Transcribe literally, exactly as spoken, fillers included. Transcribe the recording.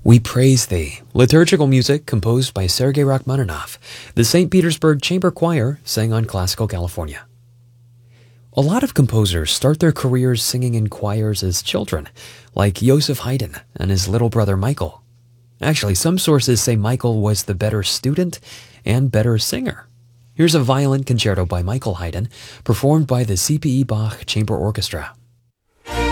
We Praise Thee, liturgical music composed by Sergei Rachmaninoff. The Saint Petersburg Chamber Choir sang on Classical California. A lot of composers start their careers singing in choirs as children, like Joseph Haydn and his little brother Michael. Actually, some sources say Michael was the better student and better singer. Here's a violin concerto by Michael Haydn, performed by the C P E Bach Chamber Orchestra.